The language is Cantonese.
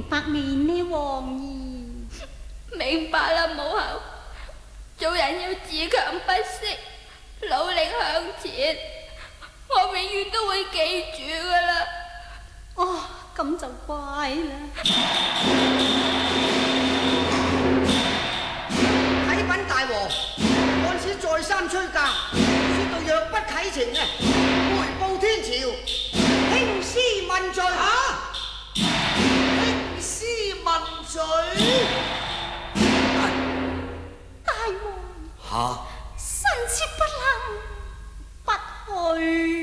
白未呢，王兒？ 明白啦，母后。做人要自強不息，努力向前。我永遠都會記住噶啦。 哦，咁就乖啦。 啟稟大王，按使再三催駕，說到若不啟程啊，回報天朝，興師問罪。 興師問罪。 大王，臣妾不能不去。